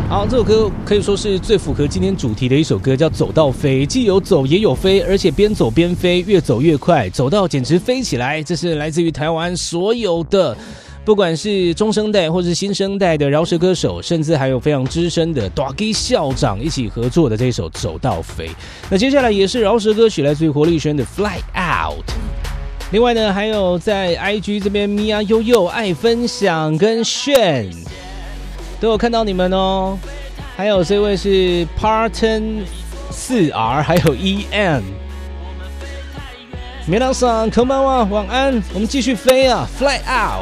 好，这首歌可以说是最符合今天主题的一首歌，叫《走到飞》，既有走也有飞，而且边走边飞，越走越快，走到简直飞起来。这是来自于台湾所有的，不管是中生代或是新生代的饶舌歌手，甚至还有非常资深的大基校长一起合作的这首《走到飞》。那接下来也是饶舌歌曲，来自于活力轩的《Fly Out》。另外呢，还有在 IG 这边，米娅悠悠爱分享跟炫都有看到你们哦。还有这位是 Parton 4R， 还有 EN。皆さんこんばんは，晚安，我们继续飞啊 ，Fly Out。